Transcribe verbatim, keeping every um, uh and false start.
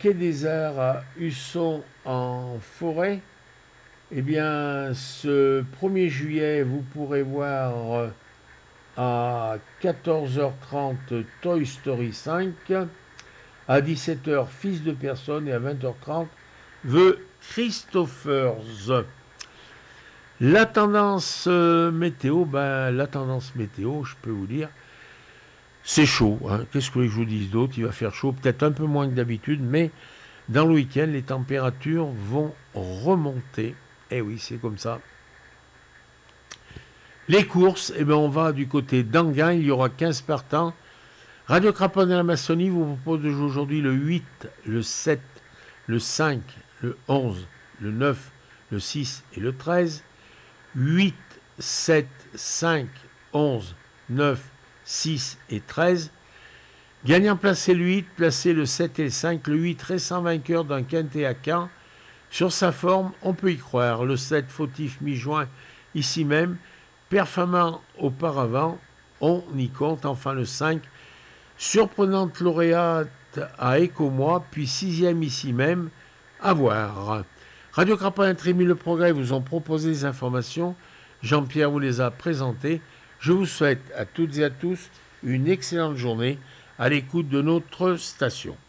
Quai des Arts à Husson en forêt. Eh bien, ce premier juillet, vous pourrez voir euh, à quatorze heures trente Toy Story cinq, à dix-sept heures Fils de personne et à vingt heures trente The Christophers. La tendance euh, météo, ben, la tendance météo, je peux vous dire, c'est chaud. Hein. Qu'est-ce que je vous dise d'autre? Il va faire chaud, peut-être un peu moins que d'habitude, mais dans le week-end, les températures vont remonter. Eh oui, c'est comme ça. Les courses, eh ben, on va du côté d'Anguin, il y aura quinze partants. Radio Craponne et la Maçonnie vous propose de jouer aujourd'hui le huit, le sept, le cinq, le onze, le neuf, le six et le treize. huit, sept, cinq, onze, neuf, six et treize. Gagnant placé le huit, placé le sept et le cinq. Le huit, récent vainqueur d'un quintet à Caen. Sur sa forme, on peut y croire. Le sept, fautif mi-juin, ici même. Performant auparavant, on y compte. Enfin le cinq, surprenante lauréate à Écomois, puis sixième ici même, à voir. Radio Craponne et Trémy Le Progrès vous ont proposé des informations. Jean-Pierre vous les a présentées. Je vous souhaite à toutes et à tous une excellente journée à l'écoute de notre station.